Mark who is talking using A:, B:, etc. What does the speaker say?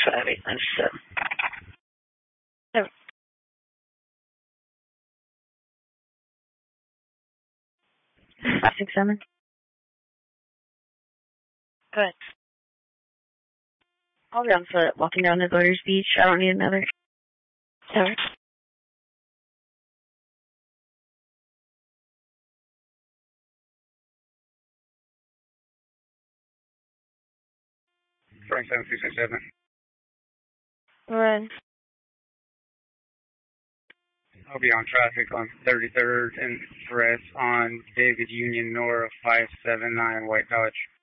A: 5897. 567. Good. I'll be on foot walking down to Voters Beach. I don't need another. Sorry.
B: Frank 7667.
A: Right.
B: I'll be on traffic on 33rd and Press on David Union North 579 White Dodge.